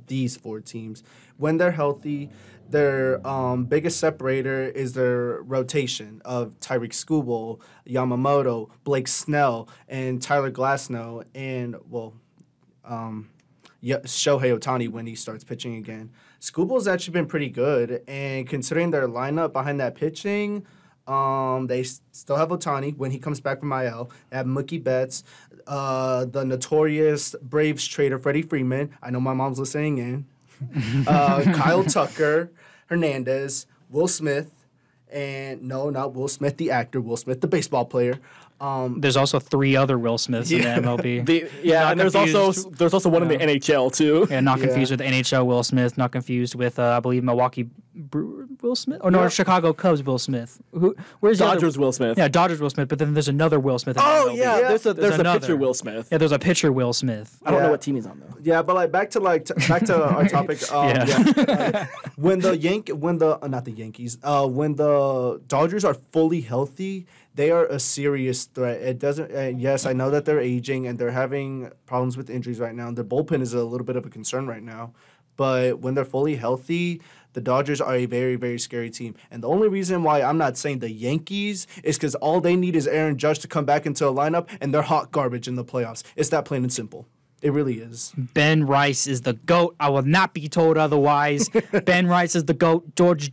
these four teams. When they're healthy, their biggest separator is their rotation of Tyreek Skubal, Yamamoto, Blake Snell, and Tyler Glasnow, and, Shohei Ohtani when he starts pitching again. Skubal's actually been pretty good, and considering their lineup behind that pitching, they still have Ohtani when he comes back from IL. They have Mookie Betts, the notorious Braves trader Freddie Freeman. I know my mom's listening in. Kyle Tucker, Hernandez, Will Smith, and no, not Will Smith, the actor, Will Smith, the baseball player. There's also 3 other Will Smiths in the MLB. And there's also one in the NHL too. Yeah, not confused with NHL Will Smith. Not confused with I believe Milwaukee Brewers Will Smith. Or no, Chicago Cubs Will Smith. Where's Dodgers Will Smith? Yeah, Dodgers Will Smith. But then there's another Will Smith. There's a pitcher Will Smith. Yeah, there's a pitcher Will Smith. I don't know what team he's on though. Yeah, but back to our topic. When the Dodgers are fully healthy, they are a serious threat. It doesn't. Yes, I know that they're aging and they're having problems with injuries right now. Their bullpen is a little bit of a concern right now, but when they're fully healthy, the Dodgers are a very, very scary team. And the only reason why I'm not saying the Yankees is because all they need is Aaron Judge to come back into a lineup, and they're hot garbage in the playoffs. It's that plain and simple. It really is. Ben Rice is the GOAT. I will not be told otherwise. Ben Rice is the GOAT. George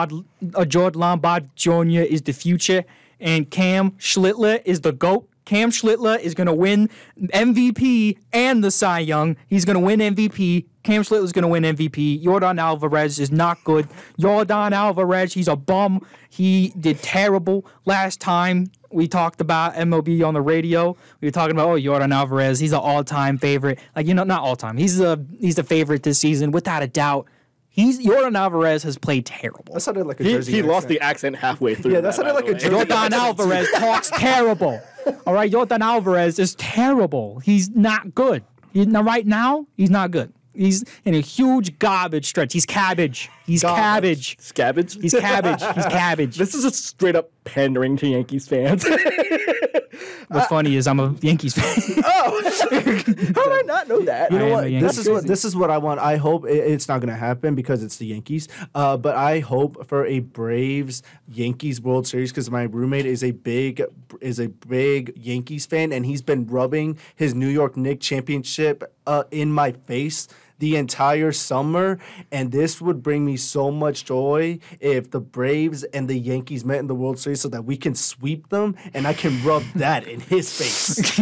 Lombard Jr. is the future. And Cam Schlittler is the GOAT. Cam Schlittler is going to win MVP and the Cy Young. He's going to win MVP. Cam Schlittler is going to win MVP. Yordan Alvarez is not good. Yordan Alvarez, he's a bum. He did terrible last time we talked about MLB on the radio. We were talking about, Yordan Alvarez, he's an all-time favorite. Not all-time. He's the favorite this season, without a doubt. Yordan Alvarez has played terrible. That sounded like a Jersey accent. He lost the accent halfway through. Yeah, that sounded like a Jersey accent. Yordan Alvarez talks terrible. All right, Yordan Alvarez is terrible. He's not good. Right now, he's not good. He's in a huge garbage stretch. He's cabbage. He's cabbage. Scabbage? He's cabbage. He's cabbage. This is a straight up pandering to Yankees fans. What's funny is I'm a Yankees fan. How did I not know that? You know what? This is what I want. I hope it's not going to happen because it's the Yankees. But I hope for a Braves Yankees World Series because my roommate is a big Yankees fan, and he's been rubbing his New York Knicks championship in my face the entire summer, and this would bring me so much joy if the Braves and the Yankees met in the World Series so that we can sweep them and I can rub that in his face.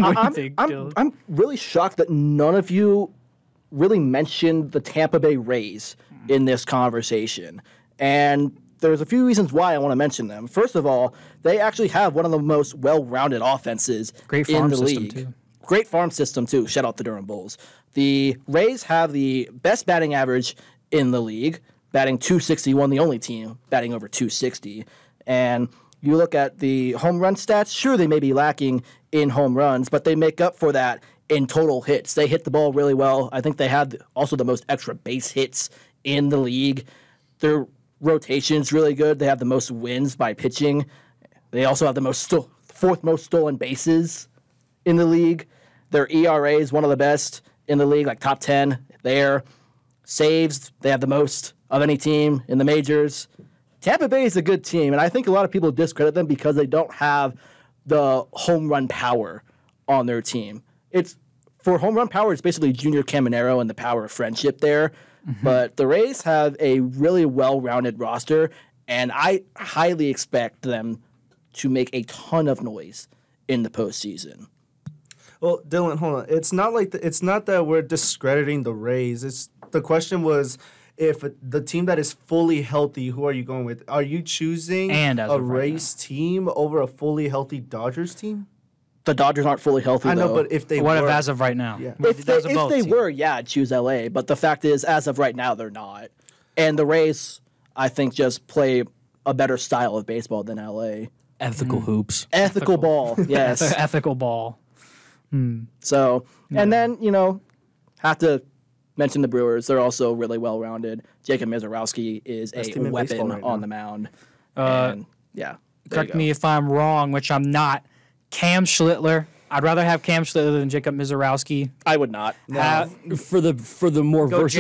I'm really shocked that none of you really mentioned the Tampa Bay Rays in this conversation. And there's a few reasons why I want to mention them. First of all, they actually have one of the most well-rounded offenses in the league. Too. Great farm system, too. Shout out the Durham Bulls. The Rays have the best batting average in the league, batting .261, the only team batting over .260. And you look at the home run stats, sure, they may be lacking in home runs, but they make up for that in total hits. They hit the ball really well. I think they have also the most extra base hits in the league. Their rotation's really good. They have the most wins by pitching. They also have the fourth most stolen bases in the league. Their ERA is one of the best in the league, like top 10 there. Saves, they have the most of any team in the majors. Tampa Bay is a good team, and I think a lot of people discredit them because they don't have the home run power on their team. For home run power, it's basically Junior Caminero and the power of friendship there. Mm-hmm. But the Rays have a really well-rounded roster, and I highly expect them to make a ton of noise in the postseason. Well, Dylan, hold on. It's not that we're discrediting the Rays. The question was, if the team that is fully healthy, who are you going with? Are you choosing a Rays team over a fully healthy Dodgers team? The Dodgers aren't fully healthy, I know, though. But if they what were... if as of right now? Yeah. If they were, I'd choose LA. But the fact is, as of right now, they're not. And the Rays, I think, just play a better style of baseball than LA. Ethical hoops. Ethical ball, yes. Ethical ball. So, and then, have to mention the Brewers. They're also really well-rounded. Jacob Misiorowski is a weapon on the mound. Correct me if I'm wrong, which I'm not. Cam Schlittler. I'd rather have Cam Schlittler than Jacob Misiorowski. I would not. For the more versatile